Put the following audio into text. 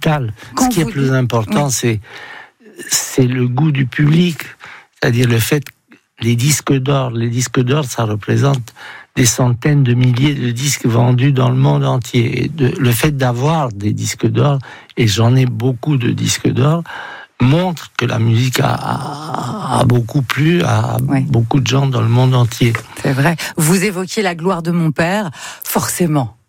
musical. Ce qui est plus important, c'est le goût du public. C'est-à-dire le fait que les disques d'or, ça représente des centaines de milliers de disques vendus dans le monde entier. Et le fait d'avoir des disques d'or, et j'en ai beaucoup de disques d'or, montre que la musique a beaucoup plu à beaucoup de gens dans le monde entier. C'est vrai. Vous évoquiez la gloire de mon père. Forcément,